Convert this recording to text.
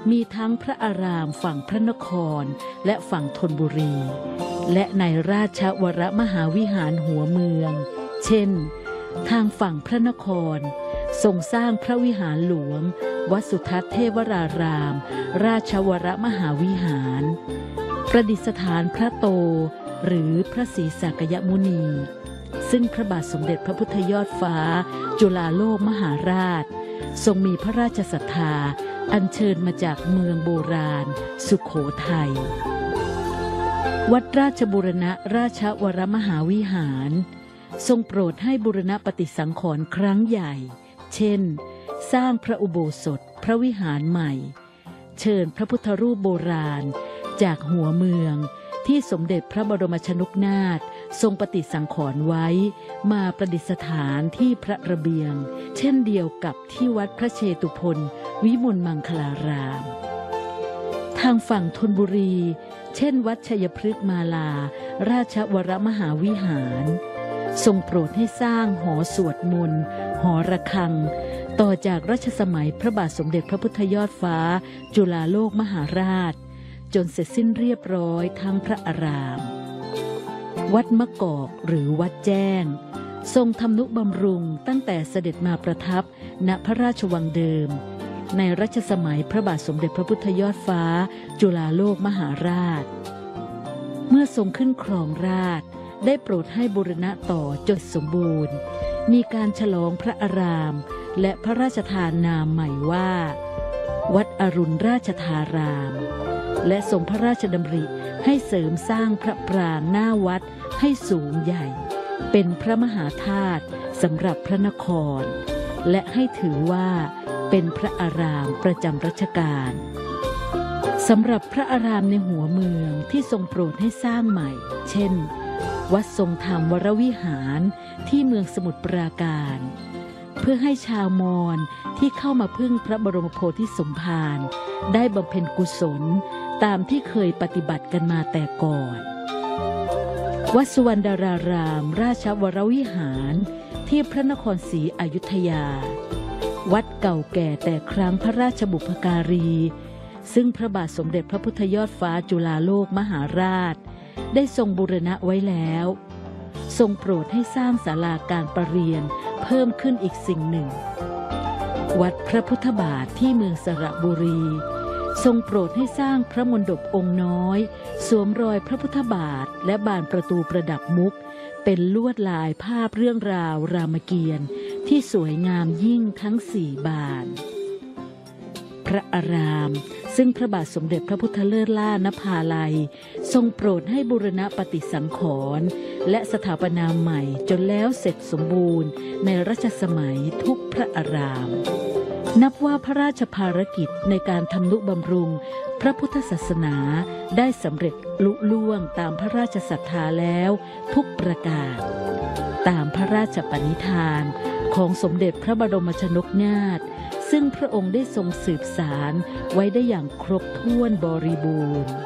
มีทั้งพระอารามฝั่งพระนครและฝั่งธนบุรีและในราชวรมหาวิหารหัวเมืองเช่นทางฝั่งพระนครทรงสร้างพระวิหารหลวงวัดสุทัศน์เทวราราม ราชวรมหาวิหารประดิษฐานพระโตหรือพระศรีสักยมุนีซึ่งพระบาทสมเด็จพระพุทธยอดฟ้าจุฬาโลกมหาราชทรงมีพระราชศรัทธาอัญเชิญมาจากเมืองโบราณสุโขทัยวัดราชบูรณะราชวรมหาวิหารทรงโปรดให้บูรณปฏิสังขรณ์ครั้งใหญ่เช่นสร้างพระอุโบสถพระวิหารใหม่เชิญพระพุทธรูปโบราณจากหัวเมืองที่สมเด็จพระบรมชนกนาถทรงปฏิสังขรณ์ไว้มาประดิษฐานที่พระระเบียงเช่นเดียวกับที่วัดพระเชตุพนวิมลมังคลารามทางฝั่งธนบุรีเช่นวัดชัยพฤกษ์มาลาราชวรมหาวิหารทรงโปรดให้สร้างหอสวดมนต์หอระฆังต่อจากรัชสมัยพระบาทสมเด็จพระพุทธยอดฟ้าจุฬาโลกมหาราชจนเสร็จสิ้นเรียบร้อยทั้งพระอารามวัดมะกอกหรือวัดแจ้งทรงทำนุบำรุงตั้งแต่เสด็จมาประทับณพระราชวังเดิมในรัชสมัยพระบาทสมเด็จพระพุทธยอดฟ้าจุฬาโลกมหาราชเมื่อทรงขึ้นครองราชย์ได้โปรดให้บูรณะต่อจนสมบูรณ์มีการฉลองพระอารามและพระราชทานนามใหม่ว่าวัดอรุณราชธารามและทรงพระราชดำริให้เสริมสร้างพระปรางหน้าวัดให้สูงใหญ่เป็นพระมหาธาตุสำหรับพระนครและให้ถือว่าเป็นพระอารามประจำรัชกาลสำหรับพระอารามในหัวเมืองที่ทรงโปรดให้สร้างใหม่เช่นวัดทรงธรรมวรวิหารที่เมืองสมุทรปราการเพื่อให้ชาวมอญที่เข้ามาพึ่งพระบรมโพธิสมภารได้บำเพ็ญกุศลตามที่เคยปฏิบัติกันมาแต่ก่อนวัดสุวรรณดารารามราชวรวิหารที่พระนครศรีอยุธยาวัดเก่าแก่แต่ครั้งพระราชบุพการีซึ่งพระบาทสมเด็จพระพุทธยอดฟ้าจุฬาโลกมหาราชได้ทรงบูรณะไว้แล้วทรงโปรดให้สร้างศาลาการประเรียนเพิ่มขึ้นอีกสิ่งหนึ่งวัดพระพุทธบาทที่เมืองสระบุรีทรงโปรดให้สร้างพระมณฑปองค์น้อยสวมรอยพระพุทธบาทและบานประตูประดับมุกเป็นลวดลายภาพเรื่องราวรามเกียรติ์ที่สวยงามยิ่งทั้ง4 บานพระอารามซึ่งพระบาทสมเด็จพระพุทธเลิศล่านภาลัยทรงโปรดให้บูรณะปฏิสังขรณ์และสถาปนาใหม่จนแล้วเสร็จสมบูรณ์ในรัชสมัยทุกพระอารามนับว่าพระราชภารกิจในการทำนุบำรุงพระพุทธศาสนาได้สำเร็จลุล่วงตามพระราชศรัทธาแล้วทุกประการตามพระราชปณิธานของสมเด็จพระบรมชนกนาถซึ่งพระองค์ได้ทรงสืบสานไว้ได้อย่างครบถ้วนบริบูรณ์